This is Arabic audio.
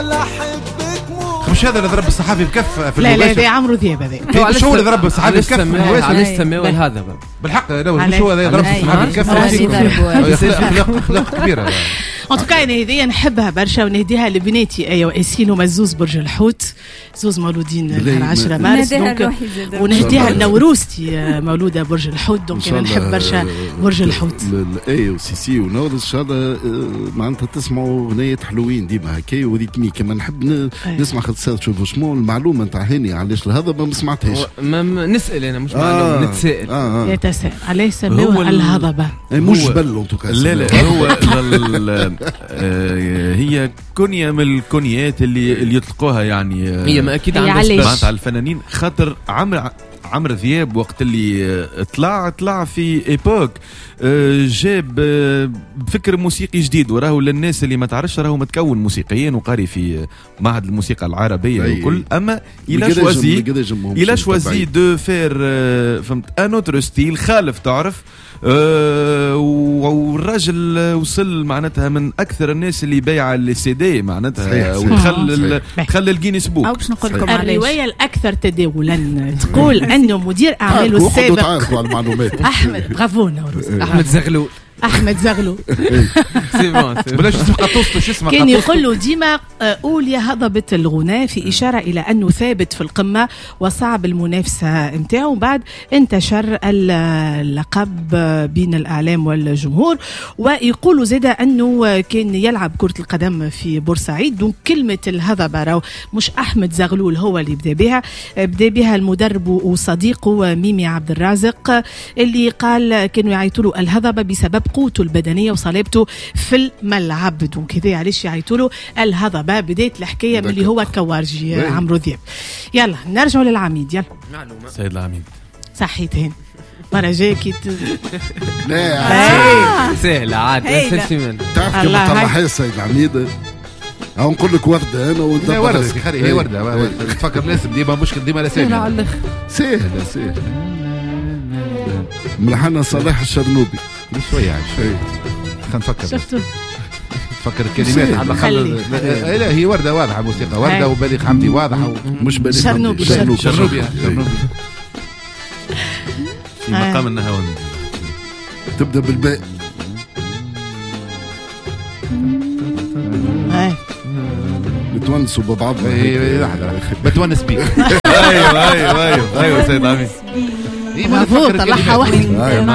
مش هذا اللي ضرب الصحافي بكف في لا لا، هذا عمرو ذياب هذا. شو اللي ضرب الصحافي بكف علاش سماوه هذا بالحق؟ مش هو هذا ضرب الصحافي بكف. اخلاق كبيره. ان توكا انا هذيا نحبها برشا ونهديها لبناتي ايوا ياسين ومزوز برج الحوت، زوز مولودين نهار 10 مارس، دونك ونهديها لنوروستي مولوده برج الحوت، دونك انا نحب برشا برج الحوت. اي وسيسي ونورس ان شاء الله معناتها تسمعوا اغنيه حلوين ديما هكا وريتمي كما نحب نسمع خاطر شوفوا شنو المعلومه نتاع هاني علاش الهضبه ما سمعتهاش. نسال انا مش معلومه نتسائل. يتساءل علاش سموها الهضبه؟ مش جبل ان توكا. لا هو هي كنية من الكنيات اللي يطلقوها يعني. هي ما اكيد عندها الفنانين خاطر عمرو ذياب وقت اللي طلع في ايبوك جاب فكر موسيقي جديد، وراه للناس اللي ما تعرفش راهو متكون موسيقيين وقاري في معهد الموسيقى العربيه وكل، اما الى شوازي دو فير فهمت ان اوتر ستيل خالف تعرف. والراجل وصل معناتها من اكثر الناس اللي بايعه السي دي معناتها، ودخل الجينيس بوك. او باش نقول لكم الروايه الاكثر تداولا تقول انه مدير اعماله السابق احمد برافو احمد زغلول بلاش اسم قطوسته شو اسمه كان يقول له ديما قول يا هضبة الغناء، في إشارة إلى أنه ثابت في القمة وصعب المنافسة متاعه. بعد انتشر اللقب بين الإعلام والجمهور، ويقولوا زيدا أنه كان يلعب كرة القدم في بورسعيد. دون كلمة الهضبة راهو مش أحمد زغلول هو اللي بدأ بها المدرب وصديقه ميمي عبد الرازق، اللي قال كانوا يعيطوا له الهضبة بسبب قوته البدنيه وصلابته في الملعب. دونك كذا علاش يعيطوا له الهضبه. بدايه الحكايه من اللي هو كوارجي عمرو ذياب. يلا نرجعوا للعميد. يلا معلومه سيد العميد صحيتين مرة جاي كي لا سهله عاد سلسمن تعرف كيف طلع هي السيد العميد. أو نقول لك وردة أنا وأنت وردة خلي هي وردة تفكر ناس ديما مشكل ديما لا سهلة ملحنا صلاح الشرنوبي شوية خلينا نفكر. شفتوا تفكر الكلمات على الأقل. لا هي وردة واضحة، موسيقى وردة وبليغ حمدي واضحة مش بليغ شرنوبي في مقام النهاوند تبدأ بالباء. بتونسوا ببعضنا. بتونس بيك. ايوه سيد عميد. طلعها واحد.